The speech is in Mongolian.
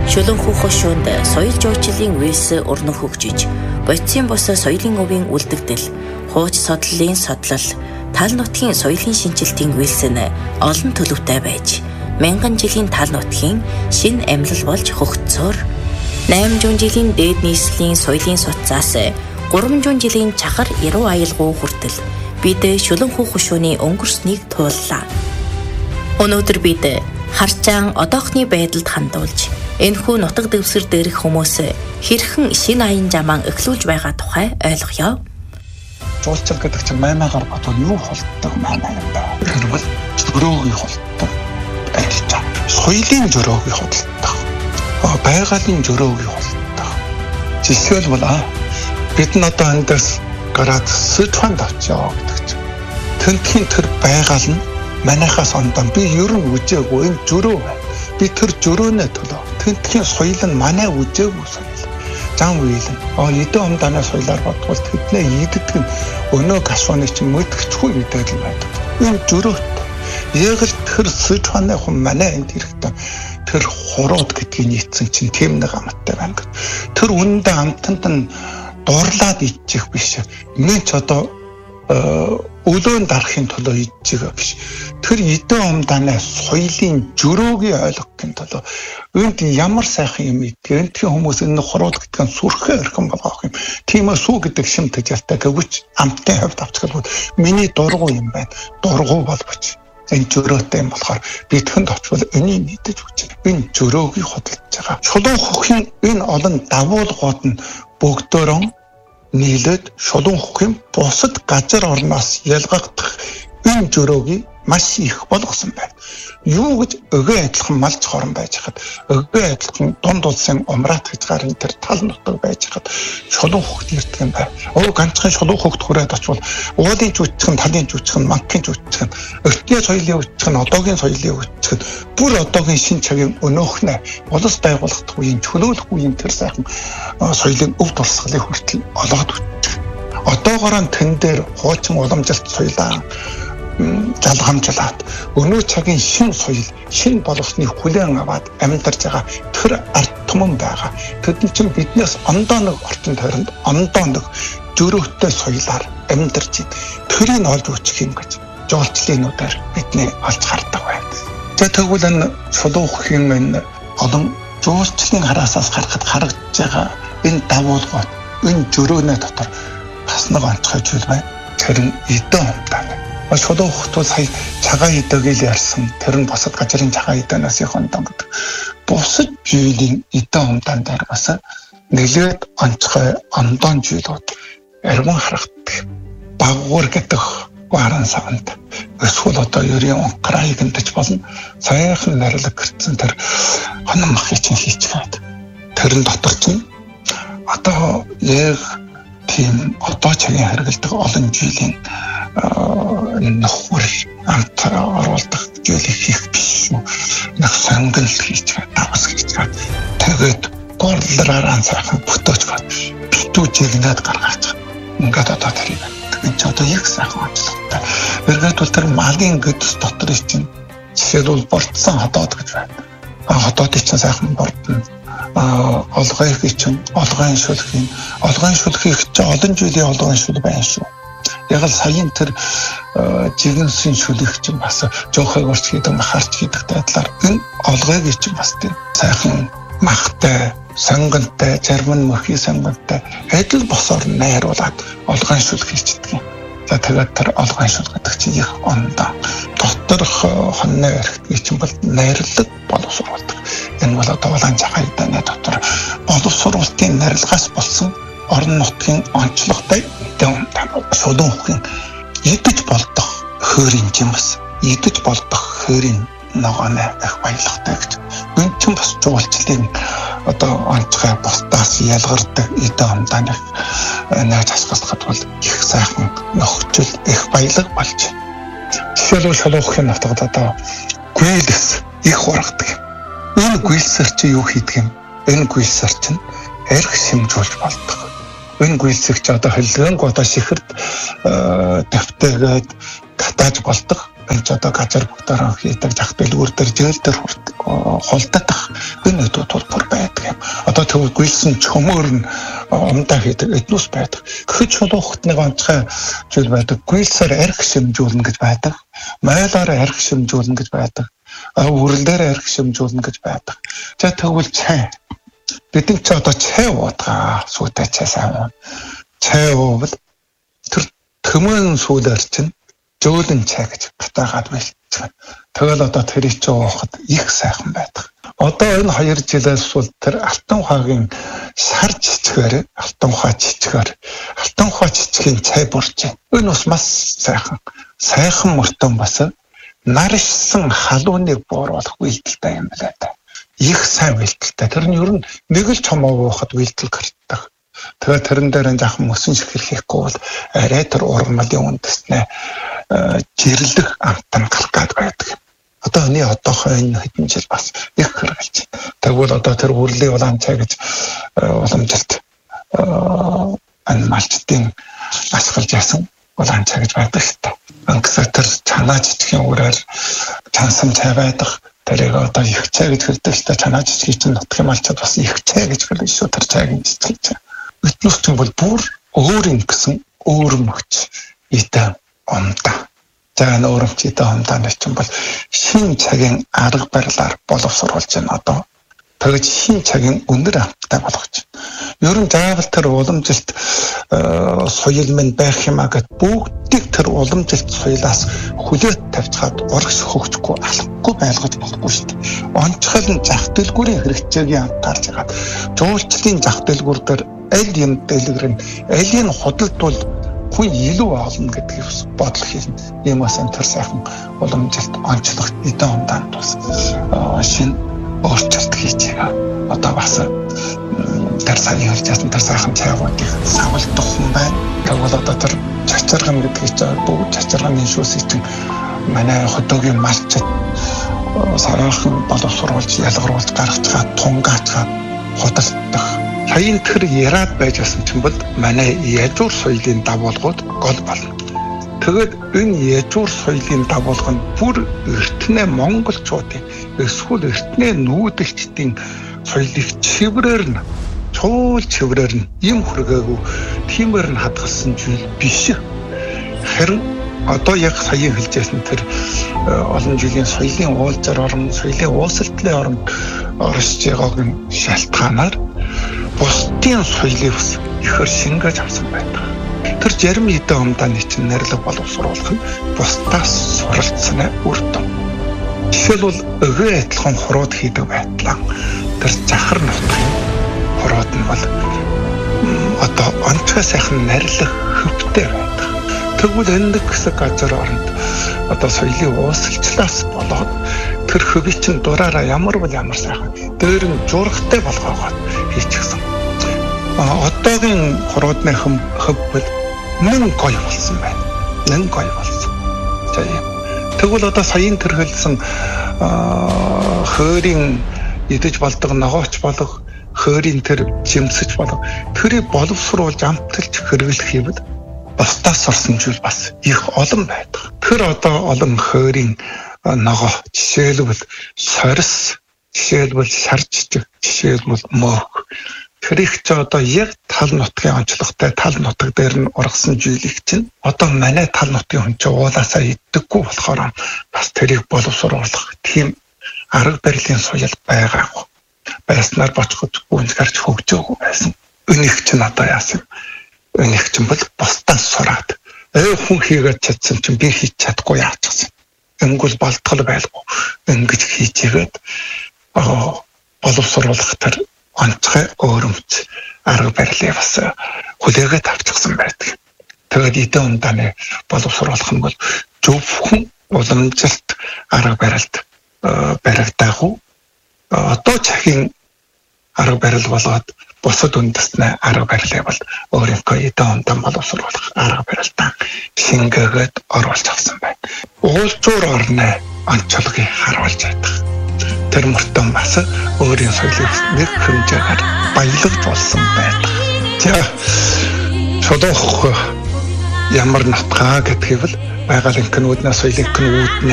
Шулуунхүү хошуунд соёл жуулчлалын үйлс өрнө хөгжиж, бодисын бус соёлын өвийн үлдэгдэл, хууч содлолын содлол, тал нутгийн соёлын шинжилтийн үйлс нь олон төлөвтэй байж, мянган жилийн тал нутгийн шинэ амьлал болж хөгжсөөр 800 жилийн дээд нийслэлийн соёлын суцаас 300 жилийн чахар яруу аялгау хүртэл бид шулуунхүү хошууны өнгөрснийг тууллаа. Өнөөдөр бид харчаан одоохны байдалд хандуулж энэхүү нутаг дэвсгэр дээрх хүмүүс хэрхэн шинэ аян жамаан эхлүүлж байгаа тухай ойлгоё. Жуулчлал гэдэг чинь маймаагаар бодвол юу холддог маймаа юм бэ? Тэрвэл зөрөөгийн холддог. Адилхан. Соёлын зөрөөгийн холддог. Байгалийн зөрөөгийн холддог. Жишээлбэл бид нь одоо эндээс гараад Сычуанд очио гэдэг чинь. Тэнтхийн тэр байгаль нь манайхаас ондоо би ер нь үжээгүй энэ зөрөө байна. Би тэр зөрөөнөө төлөө тэнтхийн соёл нь манай үжээгүй соёл. Зам үйл нь эдэн умдааны соёлоор бодвол тэдний иддэг нь өнөө гашууны чинь мэдгэчгүй идэл юм байдаг. Энэ зөрөөтэй. Яг л тэр Сычуаны хүн манай энд хэрэгтэй тэр хурууд гэдгийг нийцсэн чинь тийм нэг амттай байна. Тэр үнэндээ амтанд нь дурлаад идчих биш. Нэг ч одоо өлөөн дарахын төлөө идчих биш. Тэр эдэн умдааны соёлын зөрөөгийг ойлгохын төлөө энд ямар сайхан юм идэх. Эндхийн хүмүүс энэ хурууд гэдгийг сүрхээ өрхөн болгох юм. Тиймээс сүү гэдэг шим тэжээлтэй гэвч амтны хувьд авчихвал миний дургу юм байна. Дургу боловч энэ зөрөөтэй юм болохоор бидэхэнд очвол энийг мэдэж өгч энэ зөрөөгийг хөдөлж байгаа. Шулуун хөхийн энэ олон давуулгууд нь бүгдөө нийлээд шулуун хөхийн бусад газар орноос ялгагдах энэ зөрөөгийг маш их болгосон байна. Юу гэж өгөө адилхан малч хорон байж хад өгөө адилхан дунд улсын умраат гэж гарын тэр тал нутаг байж хад шулуун хөхт ирдэг юм байна. Ганцхан шулуун хөхт хүрээд очвол уулын жүжигчин, талын жүжигчин, манкын жүжигчин, өртний соёлын жүжигчин, одоогийн соёлын жүжигчин, бүр одоогийн шин цагийн өнөөхнө улс байгуулахад үеийн чөлөөлөх үеийн тэр сайхан соёлын өв дурсгалыг хүртэл олоод өгч. Одоогоор нь тэн дээр хуучин уламжилт соёлаа залгамжлаад өнөө цагийн шин соёл, шин боловсны хүлээн аваад амьдарч байгаа тэр ард түмэн байгаа. Тэд чинь биднээс ондоо нэг орчин тойронд ондоо нэг зөрөөтэй соёлоор амьдарч тэрийг олж өгчих юм гэж жуулчлалынуудаар бидний олж хардаг байна. Тэгвэл энэ шулуун хөхийн энэ олон жуулчлалын хараасаас харахад харагдж байгаа энэ давуулгууд энэ зөрөөнөө дотор бас нэг онцгой зүйл байна. Тэр нь эдэн умдаа. Шулуун хөхтөл сая цагаан идэгийг ярьсан. Тэр нь босод газрын цагаан идээнээс их ондоо гэдэг. Бусад жилийн эдэн умдаан дээр бас нэлээд онцгой ондоон жилүүд арван харагддаг. Багуур гэдэг гаран савнд эсвэл одоо ерийн онкрай гэнтэж болно. Саяхан нарилаг гэрцэн тэр хонон махыг чинь хийчихээд. Тэрэн дотор чинь одоо яг тийм одоо цагийн хэрэгэлдэг олон жилийн нөхөр амт оруулдаг зүйлийг хийх биш шүү. Нэг сонгол хийж байгаа, давс хийж байгаа. Тэгээд горлороор сайхан бүтөөж бат. Битүү жигнээд гаргаж байгаа. Ингээд одоо тэрийг. Тэгээд ч одоо яг сайхан онцлогтой. Эргээд бол тэр малын гэдэс дотор чинь жишээлбэл болцсон хотоод гэж байна. Хотоодыг чинь сайхан бордно. Олгойг чинь олгойн шүлхийг чинь олон жилийн олгойн шүл байна шүү. Яг л саяын тэр жигнэсийн шүлэг чинь бас жоохойг урч хийдэг, махарч хийдэг байдлаар энэ олгойг чинь бас тийм сайхан махтай, сонгонтой, зарим нь мөхий сонгонтой адил босоор найруулад олгойн шүл хийчихдэг юм. За тэгээд тэр олгойн шүл гэдэг чинь их ондоо. Доторх хоньны эрхтгийг чинь бол найрлаг боловсруулдаг. Энэ бол одоо улаан цагаан идэний дотор боловсруулалтын нарилгаас болсон орон нутгийн онцлогтой эдэн шулуун хөхийн идэж болдох хөөрийн жимс, идэж болдох хөөрийн ногооны их баялагтай гэж. Энэ ч бас жуулчлалын одоо онцгой бусдаас ялгардаг эдэн умдааны найз асгалахад бол их сайхан нөхцөл их баялаг болж. Жишээлбэл шулуун хөхийн нутагт одоо гүйлс их ургадаг. Энэ гүйлсэр чи юу хийдэг юм? Энэ гүйлсэр чинь эрх шимжүүлж болдог. Энэ гүйлсэг чи одоо хэллээнг одоо шихэрд давтайгаад катааж болдог. Энэ ч одоо газар бүгдээр хийдэг зах дэлгүүр дээр зээл дээр хулдах энэ өдөрт бол бүр байна. Тэгвэл гүйлсэн чөмөр нь умдаа хийдэг эднүс байдаг. Гэхэд чулуухт нэг онцгой зүйл байдаг. Гүйлсээр арх шимжүүлнэ гэж байдаг. Майлаар арх шимжүүлнэ гэж байдаг. Үрлээр арх шимжүүлнэ гэж байдаг. За тэгвэл цай. Бидний ч одоо цай уудгаа сүйтэй цай сайн. Цай уувал тэр төмөн сүүлээр чинь зөөлөн цай гэж батаагаад байлцсан. Тэгэл одоо тэрийг ч уухад их сайхан байдаг. Одоо энэ 2 жилээс бол тэр алтан ухаагийн сар жижигээр алтан ухаа жижигийн цай бурж байна. Энэ бас маш сайхан мөртөн бас наршсан халууныг бууруулах үйлдэлтэй юм байна да. Их сайн үйлдэлтэй. Тэр нь ер нь нэг л чомоо уухад үйлдэл гардаг. Тэгээд тэрэн дээр нь жаахан мөсөн шихэр хийхгүй бол арай тэр ургамлын үндэснээ жирлэх амтан гарах гад байдаг. Одоо одоохоо энэ хэдэн жил бас их хэрэгжилж байна. Тэгвэл одоо тэр үрлийн улаан цай гэж уламжилт малчдын ашиглаж яасан улаан цай гэж байдаг шүү дээ. Ангисаа тэр чанаа жижигхэн үрээр чансан цай байдаг. Тэрийг одоо их цай гэж хэлдэг шүү дээ. Чанаа жижиг чинь нутгийн малчд бас их цай гэж хэлдэг шүү. Тэр цайгийн жижиг цай. Өтнөс чинь бол бүр өөр юм гэсэн өөр мөч идэм умдаа. За нөөмч идэм умдаа чинь бол шин цагийн арга барилаар боловсруулж байна одоо. Тэгэж шин цагийн өндөр амттай болгож байна. Ер нь заавал тэр уламжилт соёл мэн байх юм а гэд бүгдийг тэр уламжилт соёлоос хүлээт тавьчихад урагш хөгжихгүй алахгүй байлгаж болохгүй шүү дээ. Онцгой нь зах дэлгүүрийн хэрэгцээг анхаарч хагаад жуулчлалын зах дэлгүүр дээр аль юм дэлгэр нь алийг худалдвал хүн илүү олно гэдгийг бодол хийх юм асан тэр сайхан уламжилт онцлогт эдэн умдаанд бас шин өөрчлөлт хийж байгаа. Одоо бас тэр сайн ярьж байсан тэр сайхан цайгуудыг савлдах хүн байна. Тэгвэл одоо тэр чачирган гэдгийг чинь бүгд чачирганы шүүсийг чинь манай хотогийн малчд сараахан боловсруулж ялгаруулж гаргаж чад тунгаачаад худалдах. Саяын тэр яраад байж байсан чинь бол манай яжуур соёлын дагуулгууд гол болно. Тэгэд энэ яжуур соёлын дагуулга нь бүр эртнээ монголчуудын эсвэл эртнээ нүүдэлчдийн соёлыг чиврээр нь цуул чиврээр нь юм хүргээгүй тиймэр нь хадгалсан зүйл биш. Харин одоо яг саяын хэлжсэн тэр олон жилийн соёлын уулзаар орон соёлын уусалтлын оронд оршиж байгаагийн шалтгаанаар бусдын соёлыг бас ихэр шингээж авсан байдаг. Тэр зарим эдэн умдааны чинь нэрлэг боловсруулах нь бусдаас суралцсан үр дүн. Жишээлбэл өгөө адилхан хурууд хийдэг байдлаа тэр захар нутгийн хурууд нь бол одоо онцгой сайхан нэрлэх хөвтэй байдаг. Тэгвэл энэ хэсэг газар оронд одоо соёлын уусалчлаас болоод тэр хөвийг чинь дураараа ямар сайхан дээр нь жургатай болгоогоод хийчихсэн. Одоогийн хуруудны хөв бол мөн гоё болсон байна. Нэн гоё болсон. За юм. Тэгвэл одоо саяын тэр хэлсэн хойрын идэж болдог ногооч болох хойрын тэр жимсэж болох тэрийг боловсруулж амталж хэрэглэх юм бол бусдаас сурсан зүйл бас их олон байдаг. Тэр одоо олон хойрын ногоо жишээлбэл сорис, жишээлбэл шаржчих, жишээлбэл мөх. Тэрийг ч одоо яг тал нутгийн онцлогтой тал нутаг дээр нь ургасан зүйлийг чинь одоо манай тал нутгийн хүн чинь уулаасаа иддэггүй болохоор бас тэрийг боловсруулах тийм арга барилын соёл байгаагүй. Байснаар бочход гүнж гарч хөгжөөгүй байсан. Өнийг чинь одоо яасан? Өнийг чинь бол бусдаас сураад хүн хийгээд чадсан чинь би хийж чадахгүй яачихсан. Энгүүл болтгол байлгүй. Ингэж хийжээгээд боловсруулах тэр онцгой өөрөмц арга барилыг бас хүлээгээд авчихсан байдаг. Тэгээд эдэн умдааны боловсруулах нь бол зөвхөн уламжилт арга барилд баригдаагүй одоо цахим арга барил болоод бусад үндэсний арга барилыг бол өөрийнхөө эдэн умдаан боловсруулах арга барилдаа шингээгээд оруулж авсан байна. Уулзуур орны онцлогийг харуулж байдаг. Тэр мөртөө бас өөрийн соёлыг нэг хэмжээгээр баялагж болсон байдаг. За чулуух ямар нутгаа гэдгийг л байгалийн кинодны соёлын кинодны